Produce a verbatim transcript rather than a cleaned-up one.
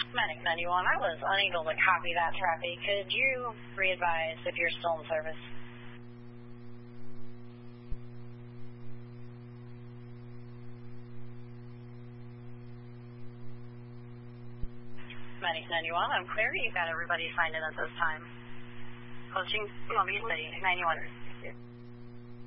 Medic ninety-one, I was unable to copy that traffic. Could you re-advise if you're still in service? Medic ninety-one, I'm clear. You've got everybody signed in at this time. Approaching Columbia City, ninety-one.